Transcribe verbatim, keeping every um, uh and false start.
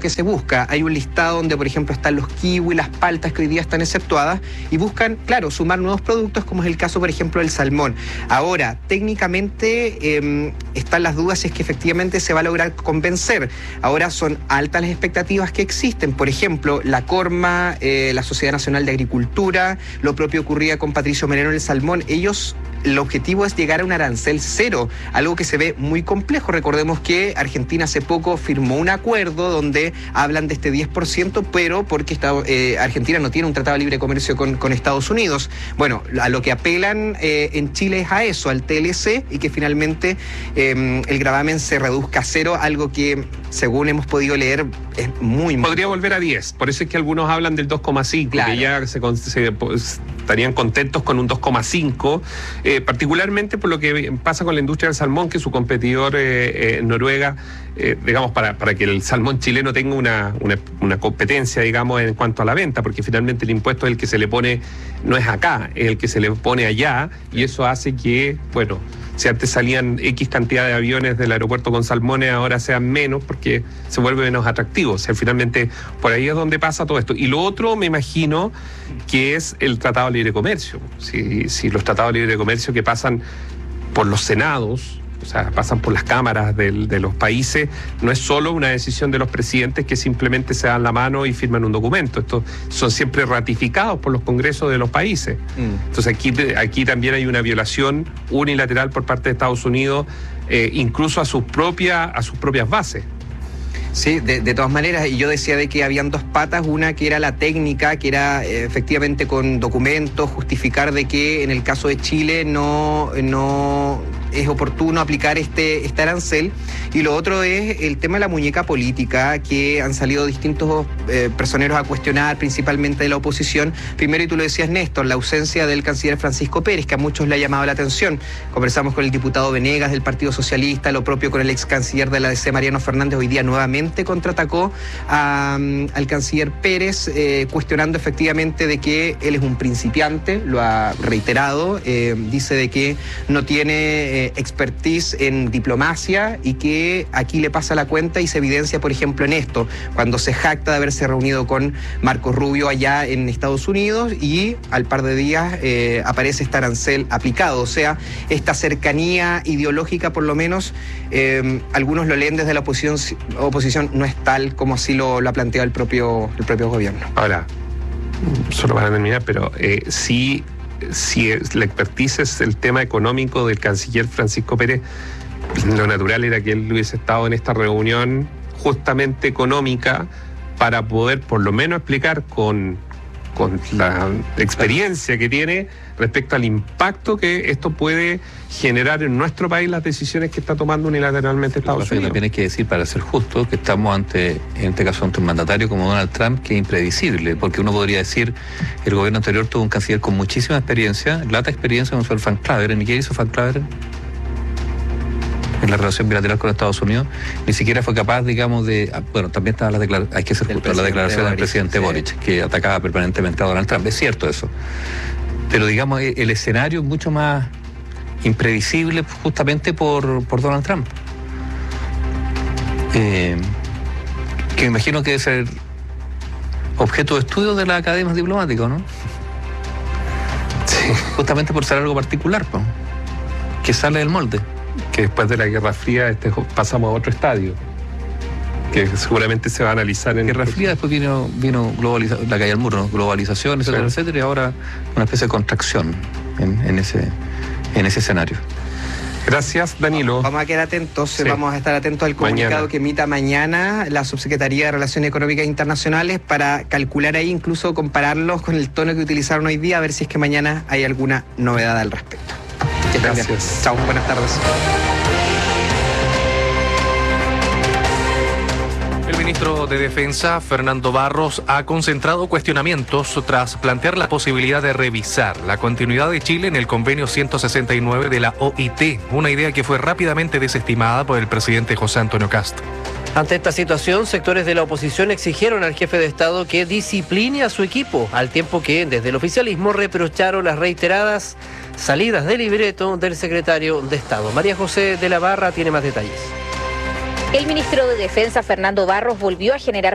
que se busca. Hay un listado donde, por ejemplo, están los kiwi, las paltas que hoy día están exceptuadas y buscan, claro, sumar nuevos productos, como es el caso, por ejemplo, del salmón. Ahora, técnicamente eh, están las dudas si es que efectivamente se va a lograr convencer. Ahora son altas las expectativas que existen. Por ejemplo, la Corma, eh, la Sociedad Nacional de Agricultura, lo propio ocurría con Patricio Merino en el salmón. Ellos, el objetivo es llegar a un arancel cero, algo que se ve muy complejo. Recordemos que Argentina hace poco firmó un acuerdo donde hablan de este diez por ciento, pero porque está, eh, Argentina no tiene un tratado de libre comercio con, con Estados Unidos. Bueno, a lo que apelan eh, en Chile es a eso, al T L C, y que finalmente eh, el gravamen se reduzca a cero, algo que, según hemos podido leer, es muy... Podría volver a diez, por eso es que algunos hablan del dos coma cinco, claro, que ya se, se pues, estarían contentos con un dos coma cinco, eh, particularmente por lo que pasa con la industria del salmón, que su competidor eh, eh, Noruega, eh, digamos, para, para que el salmón chileno tenga una, una, una competencia, digamos, en cuanto a la venta, porque finalmente el impuesto es el que se le pone, no es acá, es el que se le pone allá, y eso hace que, bueno, si antes salían X cantidad de aviones del aeropuerto con salmones, ahora sean menos porque se vuelve menos atractivo. O sea, finalmente por ahí es donde pasa todo esto. Y lo otro, me imagino, que es el Tratado de Libre Comercio. Si, si los tratados de libre comercio que pasan por los senados, o sea, pasan por las cámaras del, de los países, no es solo una decisión de los presidentes que simplemente se dan la mano y firman un documento. Estos son siempre ratificados por los congresos de los países. Mm. Entonces aquí, aquí también hay una violación unilateral por parte de Estados Unidos, eh, incluso a sus propias, a sus propias bases. Sí, de, de todas maneras, y yo decía de que habían dos patas, una que era la técnica, que era eh, efectivamente con documentos, justificar de que en el caso de Chile no, no es oportuno aplicar este, este arancel, y lo otro es el tema de la muñeca política, que han salido distintos eh, personeros a cuestionar, principalmente de la oposición. Primero, y tú lo decías, Néstor, la ausencia del canciller Francisco Pérez, que a muchos le ha llamado la atención. Conversamos con el diputado Venegas del Partido Socialista, lo propio con el ex canciller de la D C, Mariano Fernández, hoy día nuevamente contraatacó a, al canciller Pérez, eh, cuestionando efectivamente de que él es un principiante, lo ha reiterado, eh, dice de que no tiene eh, expertise en diplomacia y que aquí le pasa la cuenta, y se evidencia, por ejemplo, en esto, cuando se jacta de haberse reunido con Marco Rubio allá en Estados Unidos y al par de días eh, aparece este arancel aplicado. O sea, esta cercanía ideológica, por lo menos, eh, algunos lo leen desde la oposición, oposición no es tal como así lo, lo ha planteado el propio, el propio gobierno. Ahora, solo para terminar, pero eh, sí, si la expertise es el tema económico del canciller Francisco Pérez, lo natural era que él hubiese estado en esta reunión justamente económica para poder por lo menos explicar con, con la experiencia que tiene respecto al impacto que esto puede generar en nuestro país, las decisiones que está tomando unilateralmente Estados Unidos. También hay que decir, para ser justo, que estamos ante, en este caso, ante un mandatario como Donald Trump, que es imprevisible, porque uno podría decir, el gobierno anterior tuvo un canciller con muchísima experiencia, lata experiencia con el Frank Claveren. ¿Y qué hizo Frank Claveren en la relación bilateral con Estados Unidos? Ni siquiera fue capaz, digamos, de... Bueno, también estaba la declaración, hay que ser justo, la declaración del presidente Boric, sí, que atacaba permanentemente a Donald Trump. Es cierto eso. Pero, digamos, el escenario es mucho más imprevisible justamente por, por Donald Trump. Eh, que me imagino que debe ser objeto de estudio de las academias diplomáticas, ¿no? Sí. Justamente por ser algo particular, ¿no? Que sale del molde. Que después de la Guerra Fría este, pasamos a otro estadio, que seguramente se va a analizar en... Guerra Fría, después vino, vino globaliza- la caída del muro, ¿no? Globalización, etcétera, sí, etcétera, y ahora una especie de contracción en, en, ese, en ese escenario. Gracias, Danilo. Vamos a quedar atentos, sí, vamos a estar atentos al comunicado mañana. que emita mañana la Subsecretaría de Relaciones Económicas Internacionales, para calcular ahí, incluso compararlos con el tono que utilizaron hoy día, a ver si es que mañana hay alguna novedad al respecto. Que Gracias. Chao, buenas tardes. El ministro de Defensa, Fernando Barros, ha concentrado cuestionamientos tras plantear la posibilidad de revisar la continuidad de Chile en el convenio ciento sesenta y nueve de la O I T, una idea que fue rápidamente desestimada por el presidente José Antonio Kast. Ante esta situación, sectores de la oposición exigieron al jefe de Estado que discipline a su equipo, al tiempo que desde el oficialismo reprocharon las reiteradas salidas de libreto del secretario de Estado. María José de la Barra tiene más detalles. El ministro de Defensa, Fernando Barros, volvió a generar